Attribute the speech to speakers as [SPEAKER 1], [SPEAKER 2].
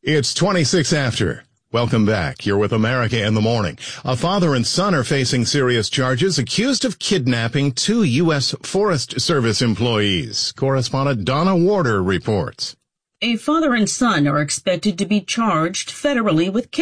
[SPEAKER 1] It's 26 after. Welcome back. You're with America in the Morning. A father and son are facing serious charges accused of kidnapping two U.S. Forest Service employees. Correspondent Donna Warder reports.
[SPEAKER 2] A father and son are expected to be charged federally with